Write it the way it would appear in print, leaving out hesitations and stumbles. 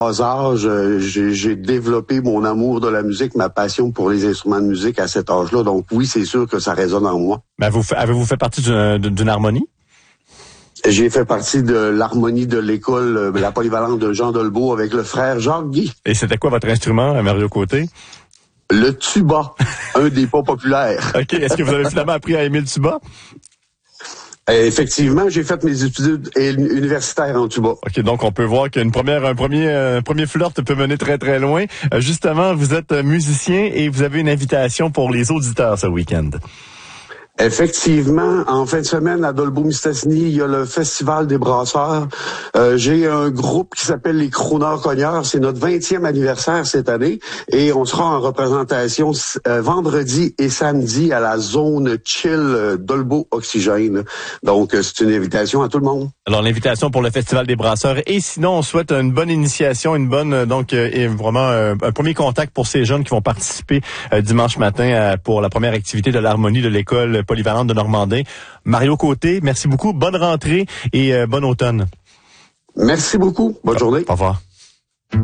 âge, j'ai développé mon amour de la musique, ma passion pour les instruments de musique à cet âge-là. Donc oui, c'est sûr que ça résonne en moi. Mais avez-vous fait partie d'une harmonie? J'ai fait partie de l'harmonie de l'école, la polyvalente de Jean Dolbeau avec le frère Jacques Guy. Et c'était quoi votre instrument, Mario Côté? Le tuba, un des pas populaires. OK. Est-ce que vous avez finalement appris à aimer le tuba? Effectivement, j'ai fait mes études universitaires en tuba. OK, donc on peut voir qu'un premier flirt peut mener très très loin. Justement, vous êtes musicien et vous avez une invitation pour les auditeurs ce week-end. Effectivement, en fin de semaine à Dolbeau-Mistassini, il y a le Festival des brasseurs. J'ai un groupe qui s'appelle les Crooneurs-Cogneurs. C'est notre 20e anniversaire cette année et on sera en représentation vendredi et samedi à la zone chill Dolbeau Oxygène. Donc, c'est une invitation à tout le monde. Alors, l'invitation pour le Festival des brasseurs. Et sinon, on souhaite une bonne initiation, et vraiment un premier contact pour ces jeunes qui vont participer dimanche matin pour la première activité de l'harmonie de l'école polyvalente de Normandin. Mario Côté, merci beaucoup. Bonne rentrée et bon automne. Merci beaucoup. Bonne journée. Au revoir.